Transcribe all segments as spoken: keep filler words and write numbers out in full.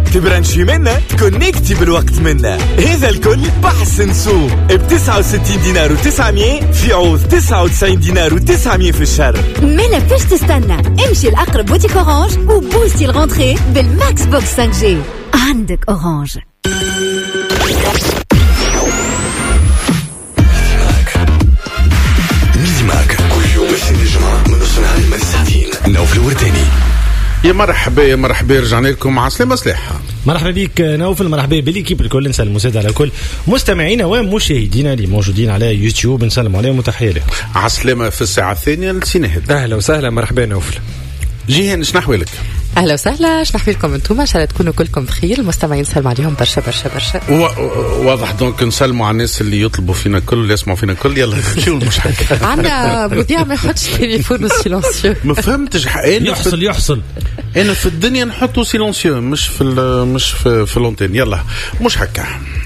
تبرنشي منا كونيكتي بالوقت منا. هذا الكل بحسن سوق ب تسعة وستين دينار وتسعمية في عوض تسعة وتسعين دينار وتسعمية في الشهر. مالا فاش تستنى؟ امشي الأقرب بوتيك أورانج وبوستي الغونتري بالماكس بوكس خمسة جي. عندك أورانج. ميزيماك كل يوم اثنين الجمعة من نص النهار لما الساعتين. نوف الورداني. يا مرحبا يا مرحبا، رجعنا لكم مع سلامة صليحة. مرحبا بك نوفل، مرحبا باليكيب الكل. نسلم مساعد على كل مستمعينا ومشاهدينا اللي موجودين على يوتيوب، نسلم عليهم وتحية لهم. عسلامة في الساعة الثانية لسنهد. أهلا وسهلا، مرحبا نوفل. جيهان شنحوي لك؟ اهلا وسهلا، شنحكي لكم انتم؟ ان شاء الله تكونوا كلكم بخير. المستمعين نسلم عليهم برشا برشا برشا. واضح دونك نسلموا على الناس اللي يطلبوا فينا كل، اللي يسمعوا فينا كل. يلا نمشيو المشاركة. عندنا مذيع ما يحطش تليفونه سيلونسيو. ما فهمتش يحصل يحصل انا في الدنيا نحطه سيلونسيو، مش في مش في, في لونتين. يلا مش هكا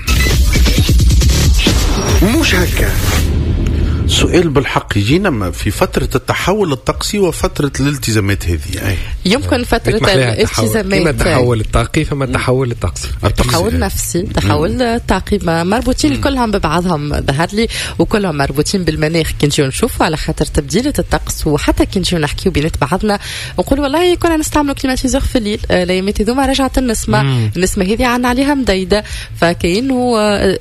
مش هكا. سؤال بالحق يجينا في فترة التحول الطقسي وفترة الالتزامات هذه. أي. يمكن فترة الالتزامات. كما التحول الطاقي فما التحول الطقسي. التحول نفسي، التحول الطاقي مربوطين كلهم ببعضهم ظهر لي، وكلهم مربوطين بالمناخ. كي نجيو نشوفوا على خاطر تبديلة الطقس، وحتى كي نجيو نحكيو بينات بعضنا نقول والله كنا نستعملوا كليماتيزور في الليل، الايامات هذوما رجعت النسمة. النسمة هذه عنا عليها مديدة، فكأنه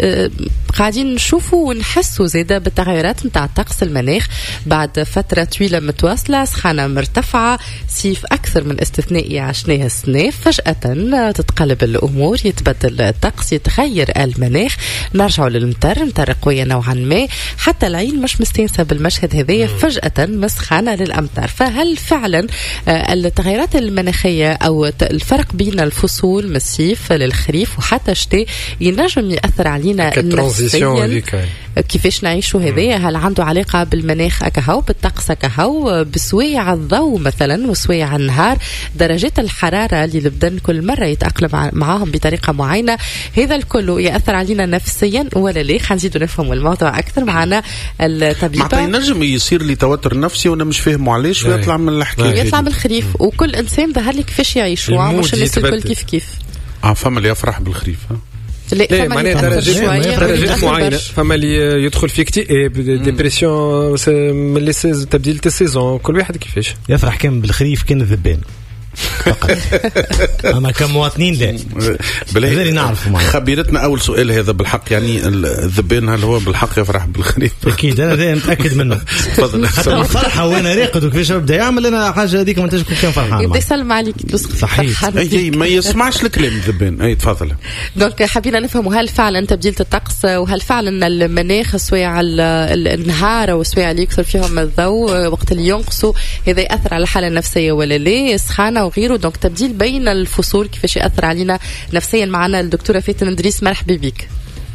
قاعدين نشوفوا ونحسوا زيادة بالتغيرات نتاع الطقس المناخ بعد فترة طويلة متواصلة، سخانة مرتفعة، صيف أكثر من استثنائي عشناها السنة. فجأة تتقلب الأمور، يتبدل الطقس، يتغير المناخ، نرجعوا للمطر، مطر قوية نوعا ما. حتى العين مش مستنسة بالمشهد هذايا، فجأة مسخانة للأمطار. فهل فعلا التغيرات المناخية أو الفرق بين الفصول من الصيف للخريف وحتى الشتاء ينجم يأثر علينا نفسيا؟ كيفاش نعيشوا هذايا؟ هل عنده علاقة بالمناخ أكهو، بالطقس أكهو، بسويع الضوء مثلا وسويع النهار، درجات الحرارة اللي البدن كل مرة يتأقلم معاهم بطريقة معينة؟ هذا الكل يأثر علينا نفسيا ولا لا؟ خنزيدوا نفهم الموضوع أكثر. معنا الطبيبة. معطي نجم يصير لي توتر نفسي وأنا مش فاهم علاش، ويطلع من الحكاية يطلع من الخريف. وكل إنسان ظهر لي كيفاش يعيشوا، مش الناس الكل كيف كيف. اه فما اللي يفرح بالخريف. ها لا فما معناها درجات درجات معينة. فما اللي يدخل في اكتئاب، ديبرسيون من اللي تبديل السيزون. كل واحد كيفاش يفرح. كان بالخريف كان الذبان فقط. أما كمواطنين لا بالله نعرفوا. خبيرتنا أول سؤال هذا بالحق، يعني الذبان هل هو بالحق يفرح بالخريف؟ أكيد أنا ده متأكد منه. تفضل. حتى الفرحة وأنا راقد وكيفاش بدأ يعمل أنا حاجة هذيك ما تجيكم كان فرحان. يبدأ يسلم عليك صحيح. أي ما يسمعش الكلام الذبان. أي تفضل. دونك حبينا نفهم هل فعلا تبديل الطقس، وهل فعلا المناخ سواء النهار وسواء اللي يكثر فيهم الضوء وقت اللي ينقصوا هذا يأثر على الحالة النفسية ولا لا؟ سخانة وغيره. دونك تبديل بين الفصول كيفاش يأثر علينا نفسيا. معنا الدكتورة فاتن إدريس، مرحبا بك.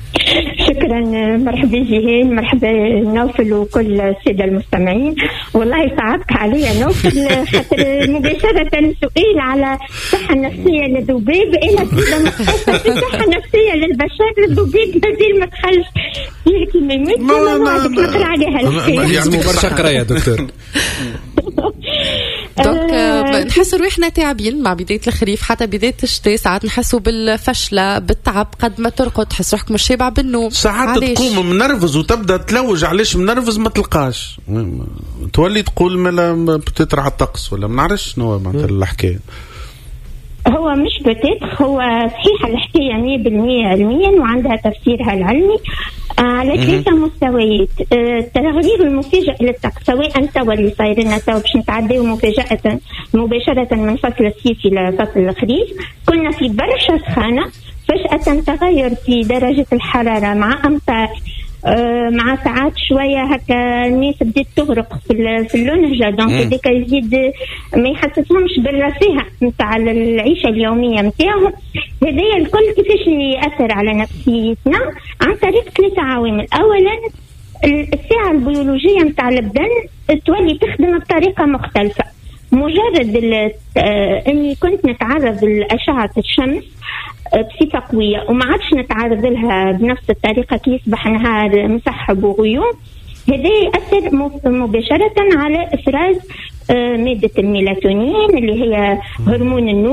شكرا. مرحبا جيهان، مرحبا نوفل وكل السادة المستمعين. والله صعبت علي نوفل خاطر مباشرة سؤال على الصحة النفسية للذباب. أنا كده مختصة في الصحة النفسية للبشر. الذباب هذه ما تخلش يحكي ما يموت ما نعرف نقرأ عليها الحكاية. يعزموا برشا قراية دكتور. دونك نحس روحنا تعبين مع بداية الخريف حتى بداية الشتاء. ساعات نحسوا بالفشلة بالتعب، قد ما ترقد تحس روحك مش شابع بالنوم. ساعات تقوم منرفز وتبدأ تلوج علاش منرفز ما تلقاش، تولي تقول ملا بتترع الطقس ولا منعرفش شنو معناتها الحكاية. هو مش بتاتخ، هو صحيح الحكاية مية بالمية علميا وعندها تفسيرها العلمي على ثلاثة مستويات. التغيير المفاجئ للطقس سواء توا اللي صاير لنا توا باش نتعداو مفاجأة مباشرة من فصل الصيف إلى فصل الخريف، كنا في برشا سخانة، فجأة تغير في درجة الحرارة مع أمطار، مع ساعات شوية هكا الناس بدأت تغرق في في اللونجة. دونك هذاك يزيد ما يحسسهمش بالرفاهة نتاع العيشة اليومية نتاعهم. هذايا الكل كيفاش يأثر على نفسيتنا؟ عن طريق ثلاثة عوامل. أولا الساعة البيولوجية نتاع البدن تولي تخدم بطريقة مختلفة. مجرد اني كنت نتعرض لأشعة الشمس بصفة قوية وما عادش نتعرض لها بنفس الطريقة كي يصبح نهار مسحب وغيوم، هذا يأثر مباشرة على إفراز مادة الميلاتونين اللي هي هرمون النوم.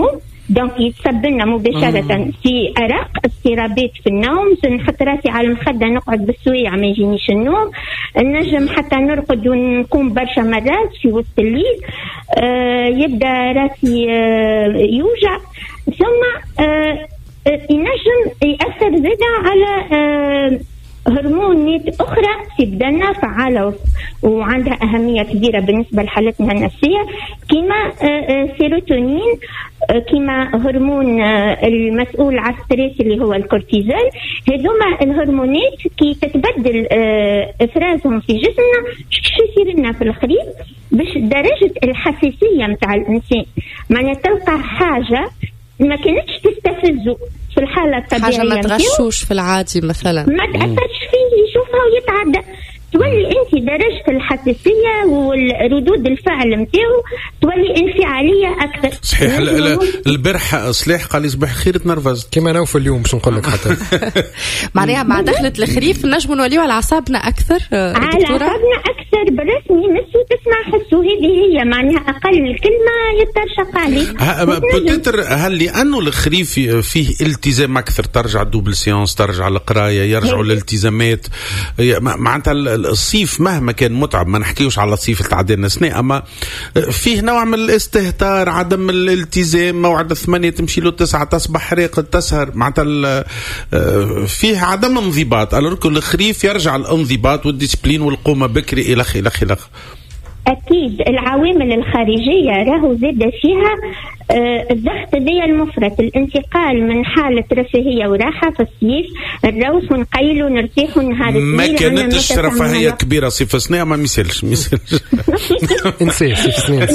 دونك يتسبب لنا مباشرة في أرق، اضطرابات في النوم، نحط راسي على المخدة نقعد بالسويع ما يجينيش النوم، نجم حتى نرقد ونقوم برشا مرات في وسط الليل، آه يبدأ راسي آه يوجع، ثم آه ينجم يأثر زيادة على آه هرمونات أخرى في بدننا فعالة وعندها أهمية كبيرة بالنسبة لحالتنا النفسية، كما سيروتونين، كما هرمون المسؤول عن الستريس اللي هو الكورتيزول. هذوما الهرمونات كي تتبدل إفرازهم في جسمنا شو يصير لنا في الخريف باش درجة الحساسية متاع الإنسان معناها تلقى حاجة ما كانتش تستفزه في الحالة الطبيعية، حاجة ما تغشوش في العادي مثلا، ما تأثرش فيه يشوفها ويتعدى، تولي انت درجة الحساسية والردود الفعل متاعو تولي انفعالية اكثر. صحيح. البارح صليح قال لي صباح خير تنرفز كما انا في اليوم باش نقول لك حتى معناها مع دخلة الخريف نجموا نوليو على اعصابنا اكثر. على اعصابنا اكثر بالرسمي مسو تسمع حسو، هذه هي معناها اقل كلمة يترشق عليه. بوتيتر هل لانه الخريف فيه التزام اكثر، ترجع دوبل سيونس، ترجع القرايه، يرجعوا الالتزامات، معناتها الصيف مهما كان متعب، ما نحكيوش على الصيف التعدينا سنة، أما فيه نوع من الاستهتار، عدم الالتزام، موعد الثمانية تمشي له تسعة، تصبح راقد تسهر، معناتها فيه عدم انضباط. ألركو الخريف يرجع الانضباط والديسبلين والقومة بكري إلى خ إلى خ. أكيد العوامل الخارجية راهو زاد فيها آه الضغط ذي المفرط، الانتقال من حالة رفاهية وراحة في الصيف، الروح ونقيل ونرتاح نهار الطويل. ما كانتش رفاهية كبيرة صيف السنة، ما مثلش مثلش انسي صيف السنة.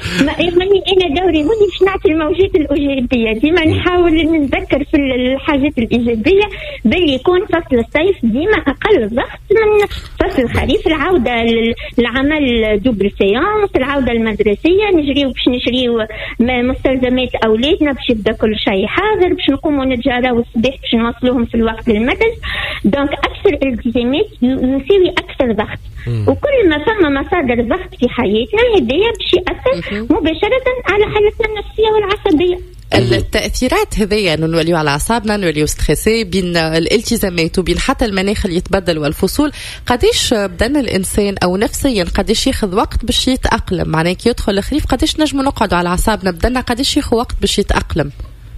أنا دوري هوني باش نعطي الموجات الإيجابية، ديما نحاول نذكر في الحاجات الإيجابية باللي يكون فصل الصيف ديما أقل ضغط من فصل الخريف، العودة للعمل دوبل سيانس، العودة المدرسية، نجريو باش نشريو مستلزمات أولادنا باش يبدا كل شيء حاضر، باش نقوموا نتجاراو الصباح باش نوصلوهم في الوقت للمدرسة. دونك أكثر التزامات يساوي أكثر ضغط، وكل ما ثم مصادر ضغط في حياتنا هدايا باش يأثر مباشرة على حالتنا النفسية والعصبية. التأثيرات هذيا انه نوليو على اعصابنا، نوليو ستريسي، بين الالتزامات وبين حتى المناخ اللي يتبدل والفصول، قديش بدن الانسان او نفسيا قديش ياخذ وقت باش يتاقلم؟ معناه كي يدخل الخريف قديش نجموا نقعدوا على اعصابنا بدنا قديش ياخذ وقت باش يتاقلم؟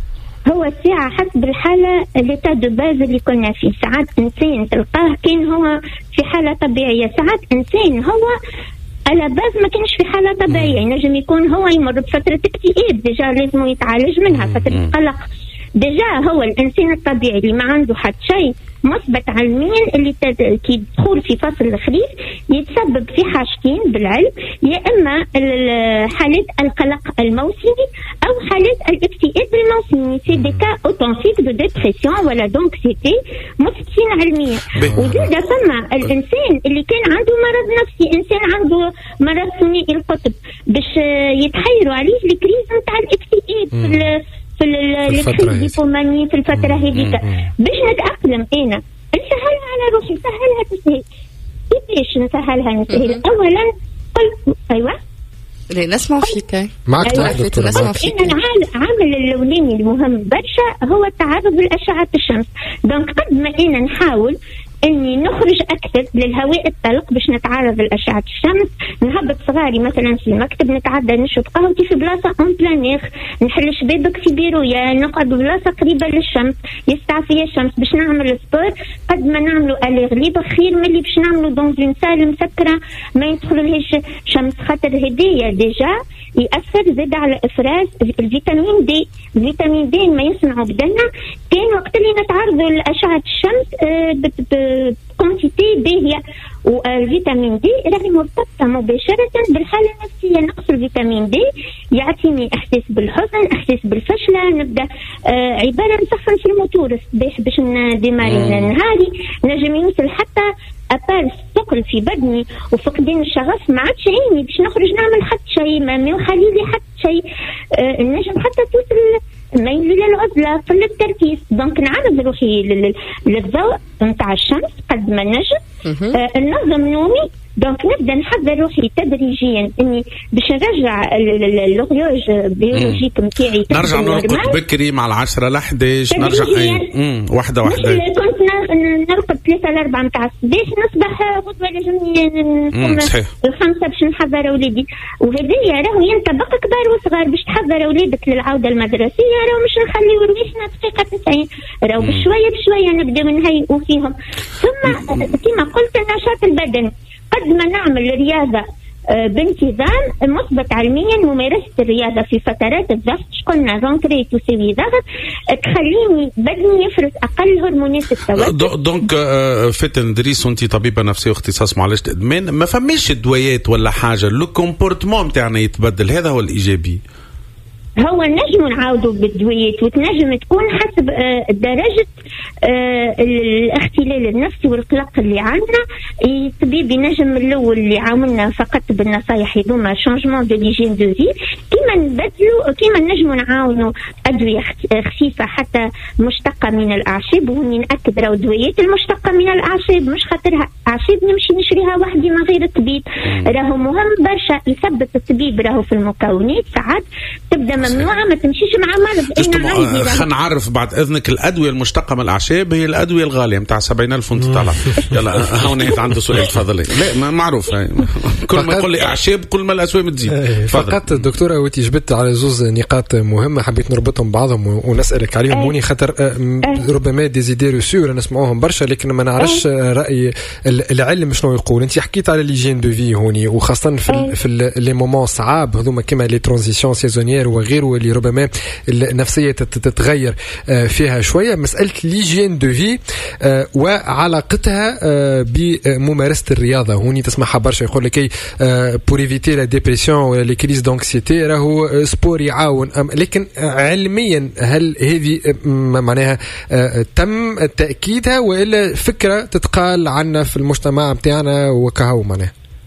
هو الساعة حسب الحالة ليتا دو باز اللي كنا فيه. ساعات انسان تلقاه كان هو في حالة طبيعية، ساعات انسان هو على باز ما كانش في حالة طبيعية، نجم يكون هو يمر بفترة اكتئاب ديجا لازم يتعالج منها، فترة قلق. ديجا هو الإنسان الطبيعي اللي ما عنده حد شيء مثبت علميا اللي كي يدخل في فصل الخريف يتسبب في حاجتين بالعلم، يا إما حالات القلق الموسمي أو حالات الاكتئاب الموسمي، سي دي كا اوتونتيك دو ديبرسيون ولا دونكسيتي مثبتين علميا. وزيدا ثم الإنسان اللي كان عنده مرض نفسي، إنسان عنده مرض ثنائي القطب، باش يتحيروا عليه الكريز نتاع الاكتئاب في في الهيبوماني في الفترة هذيك. باش نتأقلم أنا نسهلها على روحي، نسهلها تسهيل. كيفاش نسهلها نسهل؟ أولا قل أيوة ليه نسمع فيك معك. أيوة. دكتورة نسمع فيك. العامل الأولاني المهم برشا هو التعرض لأشعة الشمس. دونك قد ما أنا نحاول اني نخرج اكثر للهواء الطلق باش نتعرض لاشعه الشمس، نهبط صغاري مثلا في المكتب، نتعدى نشرب قهوتي في بلاصه اون بلانير، نحل شبابك في بيرويا، نقعد بلاصه قريبه للشمس يسطع فيها الشمس باش نعمل سبور. قد ما نعملوا اليغليب خير ملي باش نعملوا دون اون سال مسكره ما يدخللهاش شمس، خاطر هديه ديجا يأثر زاد على إفراز الفيتامين دي. الفيتامين دي ما يصنعوا بدنا كان وقت اللي نتعرضوا لأشعة الشمس بكونتيتي باهية، والفيتامين دي راهي مرتبطة مباشرة بالحالة النفسية. نقص الفيتامين دي يعطيني إحساس بالحزن، إحساس بالفشلة، نبدأ آه عبارة نسخن في الموتور الصباح باش نديماري نهاري، نجم يوصل حتى أبال ثقل في بدني وفقدين الشغف، ما عادش عيني باش نخرج نعمل حتى شيء، ما يخلي لي حتى شيء، آه نجم حتى توصل ميل للعزلة في التركيز. دونك نعرض روحي للضوء نتاع الشمس قد ما نجم. آه النظم نومي دونك نبدا نحضر روحي تدريجيا اني باش نرجع اللغيوج بيولوجيك نتاعي نرجع نرقد بكري مع العشرة لحداش نرجع اي واحده واحده. كنت نرقد ثلاثة لأربعة متاع الصباح نصبح غدوة لازمني نقوم الخمسة باش نحضر أولادي. وهذايا راهو ينطبق كبار وصغار باش تحضر أولادك للعودة المدرسية راهو مش نخليو رويحنا دقيقة تسعين راهو بشوية بشوية نبدأ نهيئوا فيهم. ثم كما قلت النشاط البدني قد ما نعمل رياضة بانتظام مثبت علميا ممارسة الرياضة في فترات الضغط قلنا رونتري تساوي ضغط تخليني بدني يفرز أقل هرمونات التوتر. دونك فتن دريس وانت طبيبة نفسية واختصاص معالجة إدمان ما فماش دويات ولا حاجة لو كومبورتمون بتاعنا يتبدل هذا هو الإيجابي. هو نجم نعاودوا بالدويات وتنجم تكون حسب آه درجة آه الاختلال النفسي والقلق اللي عندنا. الطبيب ينجم الأول اللي عاونا فقط بالنصايح هذوما شانجمون دو ليجين دو في كيما نبدلوا كيما نجموا نعاونوا أدوية خفيفة حتى مشتقة من الأعشاب. وهني نأكد راهو الدويات المشتقة من الأعشاب مش خاطرها أعشاب نمشي نشريها وحدي من غير الطبيب راهو مهم برشا يثبت الطبيب راهو في المكونات ساعات تبدأ ممنوعة ما تمشيش مع مرض. خلينا نعرف بعد إذنك الأدوية المشتقة من الأعشاب هي الأدوية الغالية متاع سبعين ألف وانت طالع. يلا هون عنده سؤال تفضلي. لا ما معروف كل ما يقول لي أعشاب كل ما الأسواق تزيد. فقط دكتورة وانت جبت على زوز نقاط مهمة حبيت نربطهم بعضهم ونسألك عليهم هوني خاطر ربما ديزيديرو سور نسمعوهم برشا لكن ما نعرفش رأي العلم شنو يقول. انت حكيت على ليجين دو في هوني وخاصة في في لي مومون صعاب هذوما كما لي ترانزيسيون سيزونيير وغيره واللي ربما النفسية تتغير فيها شوية. مسألة ليجين دو في وعلاقتها بممارسة الرياضة هوني تسمعها برشا يقول لك بور ايفيتي لا ديبرسيون ولا لي كريز دونكسيتي راهو سبور يعاون. لكن علميا هل هذه معناها تم تأكيدها وإلا فكرة تتقال عنا في المجتمع بتاعنا وكهو معناها؟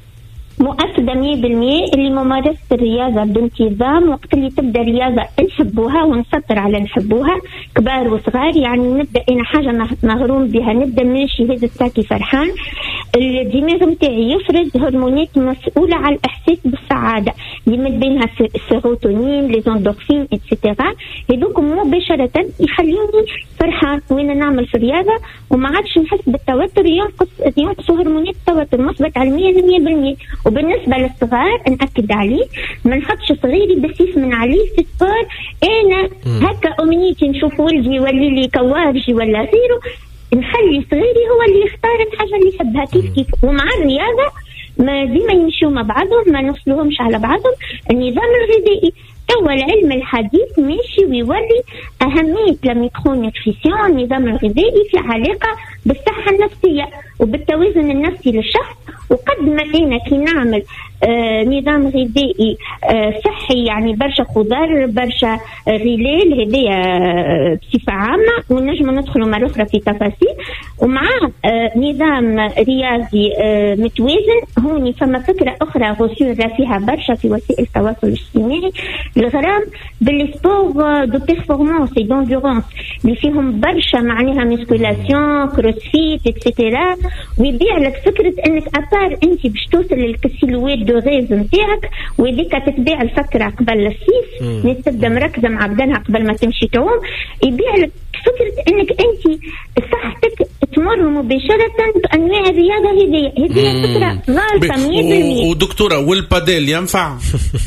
مؤكدة مية بالمية اللي ممارسة الرياضة بانتظام وقت اللي تبدأ رياضة نحبوها ونسطر على نحبوها كبار وصغار. يعني نبدأ أنا حاجة مغروم بها نبدأ ماشي هذا الساكي فرحان الدماغ متاعي يفرز هرمونات مسؤولة على الإحساس بالسعادة يمد بينها السيروتونين ليزوندورفين اتسيتيرا هذوك مباشرة يخليني فرحان وين نعمل في الرياضة وما عادش نحس بالتوتر ينقص ينقص هرمونات التوتر مثبت علميا مية بالمية. وبالنسبة للصغار نأكد عليه ما نحطش صغيري بسيف من عليه في الصغار أنا هكا أمنيتي نشوف ولدي يولي لي كوارجي ولا غيره نخلي صغيري هو اللي يختار الحاجة اللي يحبها كيف كيف. ومع الرياضة ما ديما يمشوا مع بعضهم ما نفصلهمش على بعضهم. النظام الغذائي هو العلم الحديث ماشي ويولي أهمية الميكرونيوتريسيون النظام الغذائي في علاقة بالصحة النفسية وبالتوازن النفسي للشخص. وقد ما أنا كي نعمل آه نظام غذائي آه صحي يعني برشا خضار برشا غلال هذه آه بصفة عامة ونجم ندخلوا مرة أخرى في تفاصيل ومع آه نظام رياضي آه متوازن. هوني فما فكرة أخرى غسيرة فيها برشا في وسائل التواصل الاجتماعي الغرام بالسبور دو بيرفورمانس اي دوندورانس اللي فيهم برشا معناها مسكولاسيون كروسفيت اتسيتيرا ويبيع لك فكرة انك ابار انت باش توصل للكسيلوات دو غيز نتاعك وذيك تتباع الفكرة قبل الصيف الناس تبدا مركزة مع بدنها قبل ما تمشي تعوم يبيع لك فكرة انك انت صحتك تمر مباشرة بانواع الرياضة هذه هذه فكرة غالطة مية بالمية. ودكتورة والباديل ينفع؟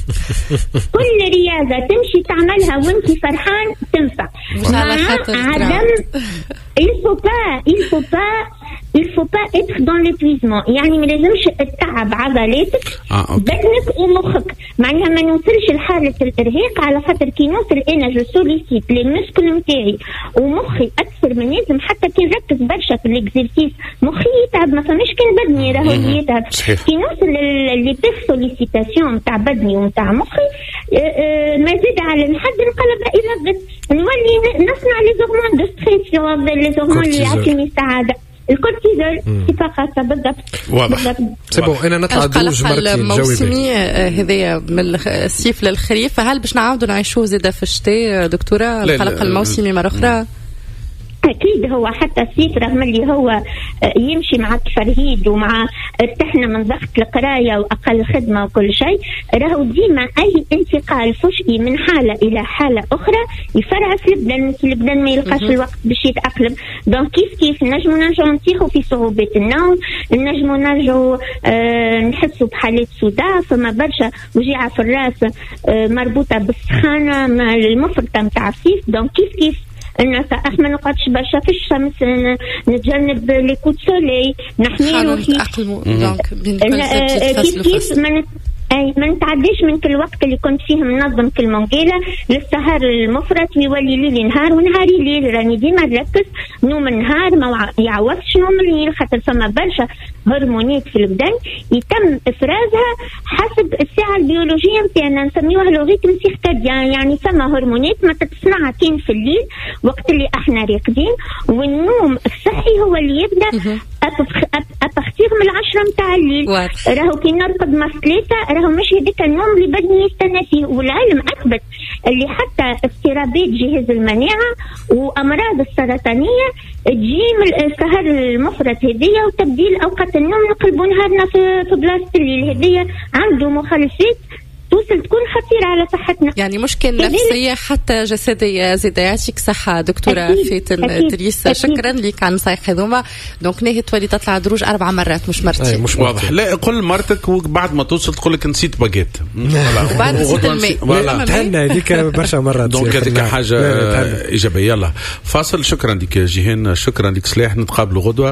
كل رياضة تمشي تعملها وانت فرحان تنفع مع عدم il faut pas il faut pas il faut pas être dans l'épuisement يعني ما لازمش تتعب عضلاتك آه، بدنك ومخك معناها ما نوصلش لحالة الإرهاق على خاطر كي نوصل أنا جو سوليسيت لي مسكل متاعي ومخي أكثر من لازم حتى كي نركز برشا في الإكزرسيس مخي يتعب ما فماش كان بدني راهو اللي يتعب كي نوصل للبير سوليسيتاسيون متاع بدني ومتاع مخي ما زاد على الحد انقلب إلى ضد نولي نصنع لي زورمون دو ستريس لي زورمون اللي يعطيني السعادة الكورتيزول فقط بالضبط. واضح. سبو أنا نطلع دوج مرتين الموسمية هذيا من الصيف للخريف فهل باش نعاودوا نعيشوه زيادة في الشتاء دكتورة القلق الموسمي مرة أخرى؟ أكيد هو حتى الصيف رغم اللي هو يمشي مع التفرهيد ومع ارتحنا من ضغط القراية وأقل خدمة وكل شيء، راهو ديما أي انتقال فجئي من حالة إلى حالة أخرى يفرعس البدن، البدن ما يلقاش الوقت باش يتأقلم. دونك كيف كيف نجمو نرجعو نطيحو في صعوبة النوم، نجمو نرجعو آه نحسو بحالات صداع، فما برشا وجيعة في الراس آه مربوطة بالسخانة مع المفرطة متاع الصيف. دونك كيف كيف الناس ما نقعدش برشا في الشمس، نتجنب لي كوت سولي، نحمي روحي كيف كيف ما أي ما نتعديش من كل وقت اللي كنت فيه منظم كل منقيلة للسهر المفرط ويولي ليلي نهار ونهاري ليل. راني ديما نركز نوم النهار ما يعوضش نوم الليل، خاطر فما برشا هرمونات في البدن يتم إفرازها حسب الساعة البيولوجية نتاعنا، نسميوها لوغيتم سيركاديان. يعني فما هرمونات ما تتصنع كين في الليل وقت اللي احنا راقدين، والنوم الصحي هو اللي يبدا أبختير من العشرة متاع الليل. راهو كي نرقد ما ثلاثة راهو مش هذيك النوم اللي بدني يستنى فيه. والعلم أثبت اللي حتى اضطرابات جهاز المناعة وأمراض السرطانية تجي من السهر المفرط هذية وتبديل أوقات النوم نقلبوا نهارنا في بلاصة الليل هذية عنده مخالفات توصل تكون خطيرة على صحتنا. يعني مشكل نفسية حتى جسدية. زيد يعطيك صحة دكتورة فاتن إدريس، شكرا لك على النصايح هذوما. دونك نهي تولي تطلع دروج أربع مرات مش مرتين. مش واضح. لا قل مرتك وبعد ما توصل تقول لك نسيت باجيت وبعد نسيت الماء. تهنا هذيك برشا مرات. دونك هذيك حاجة إيجابية. يلا فاصل. شكرا لك جيهان، شكرا لك سلاح، نتقابلوا غدوة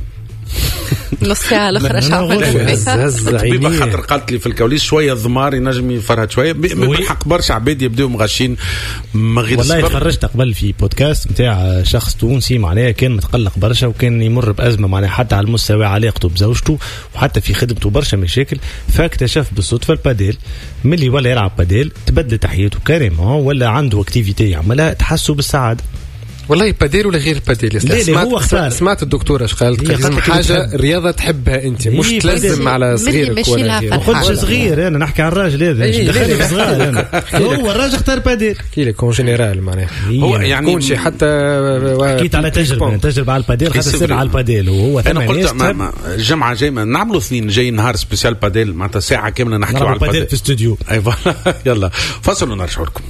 نص ساعة الأخرى شعبنا الطبيبة خاطر قالت لي في الكواليس شوية الضمار ينجم يفرهد شوية بالحق. برشا عباد يبداو مغشين ما غير والله خرجت قبل في بودكاست متاع شخص تونسي معناها كان متقلق برشا وكان يمر بأزمة معناها حتى على المستوى علاقته بزوجته وحتى في خدمته برشا مشاكل، فاكتشف بالصدفة الباديل. ملي ولا يلعب باديل تبدل تحياته كاريمون، ولا عنده اكتيفيتي يعملها تحسه بالسعادة. والله باديل ولا غير باديل؟ سمعت, سمعت الدكتورة اش قالت؟ لازم حاجة رياضة تحبها انت، مش تلزم على صغيرك ولا غير. ما قلتش صغير، انا نحكي عن الراجل هذا مش دخلني صغير انا. هو الراجل اختار باديل كي لك اون جينيرال معناها هو يعني يكون شي حتى حكيت على تجربة تجربة على الباديل خاطر سر على الباديل وهو انا قلت الجمعة جاي نعملوا اثنين جاي نهار سبيسيال باديل معناتها ساعة كاملة نحكيوا على الباديل في استوديو. اي فوالا. يلا فصلوا نرجعوا لكم.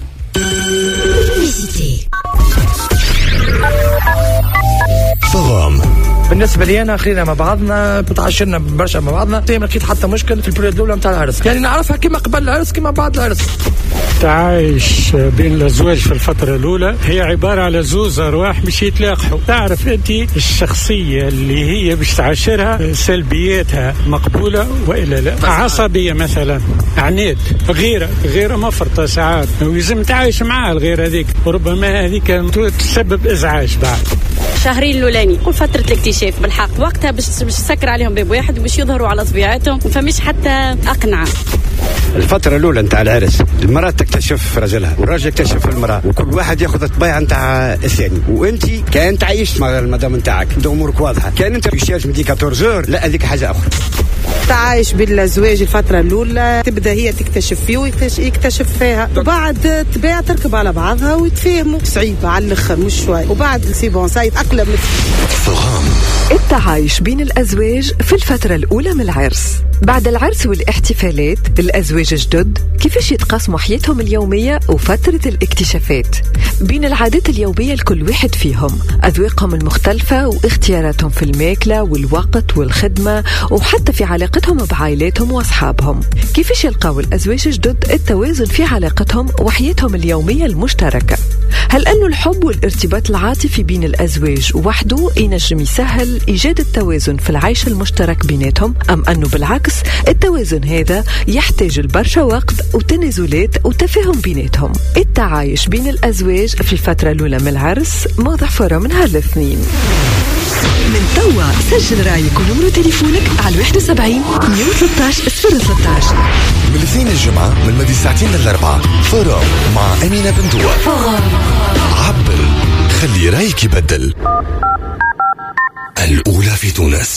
فغام بالنسبه لي انا خلينا مع بعضنا، بتعاشرنا برشا مع بعضنا، ما لقيت حتى مشكل في البريود الاولى نتاع العرس، يعني نعرفها كما قبل العرس كما بعد العرس. التعايش بين الازواج في الفتره الاولى هي عباره على زوز ارواح مش يتلاقحوا. تعرف انت الشخصيه اللي هي باش تعاشرها سلبياتها مقبوله والا لا، عصبيه مثلا، عناد، غيره غيره مفرطه ساعات ولازم تعايش معها الغيره هذيك، وربما هذيك تسبب ازعاج بعد. شهرين الاولاني كل فتره الاكتشاف بالحق وقتها باش تسكر عليهم باب واحد وباش يظهروا على طبيعتهم، ما فماش حتى اقنعه. الفترة الأولى نتاع العرس المرأة تكتشف رجلها والراجل يكتشف المرأة، وكل واحد ياخذ الطبيعة نتاع الثاني. وأنت كان تعيش مع المدام نتاعك أمورك واضحة، كان أنت يشارج من ديك أربعطاش لا هذيك حاجة أخرى. تعايش بالزواج الفترة الأولى تبدأ هي تكتشف فيه ويكتشف فيها، وبعد تباع تركب على بعضها ويتفاهموا. صعيبة على الآخر مش شوي، وبعد سيبون سايد أقلم. التعايش بين الأزواج في الفترة الأولى من العرس. بعد العرس والاحتفالات الأزواج الجدد كيفاش يتقاسموا حياتهم اليومية وفترة الاكتشافات بين العادات اليومية لكل واحد فيهم، أذواقهم المختلفة واختياراتهم في الماكلة والوقت والخدمة، وحتى في علاقتهم بعائلاتهم وأصحابهم. كيفاش يلقاو الأزواج الجدد التوازن في علاقتهم وحياتهم اليومية المشتركة؟ هل أنه الحب والارتباط العاطفي بين الأزواج وحده ينجم يسهل إيجاد التوازن في العيش المشترك بيناتهم، أم أنه بالعكس التوازن هذا يحتاج البرشا وقت وتنازلات وتفاهم بيناتهم؟ التعايش بين الأزواج في الفترة الأولى من العرس موضوع فرع من هالاثنين. من توا سجل رايك ونمرو تليفونك على واحد وسبعين مية وثلاثة عشر صفر ثلاثة عشر. من الاثنين الجمعة من مدي ساعتين للأربعة فرام مع أمينة بنتوى. عبر خلي رايك يبدل. الأولى في تونس.